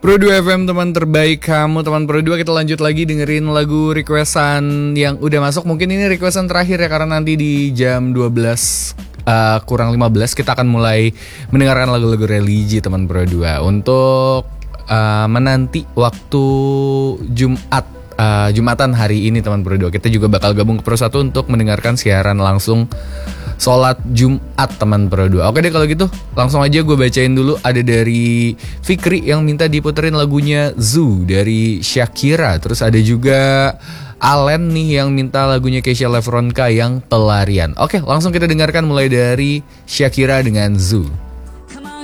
Pro 2 FM teman terbaik kamu, teman Pro 2. Kita lanjut lagi dengerin lagu requestan yang udah masuk. Mungkin ini requestan terakhir ya, karena nanti di jam 12 kurang 15 kita akan mulai mendengarkan lagu-lagu religi teman Pro 2. Untuk menanti waktu Jumatan hari ini teman Pro 2, kita juga bakal gabung ke Pro 1 untuk mendengarkan siaran langsung sholat Jumat teman Pro 2. Oke deh kalau gitu, langsung aja gue bacain dulu. Ada dari Fikri yang minta diputerin lagunya Zoo dari Shakira. Terus ada juga Alen nih yang minta lagunya Keisha Lefronka yang Pelarian. Oke, langsung kita dengarkan mulai dari Shakira dengan Zoo.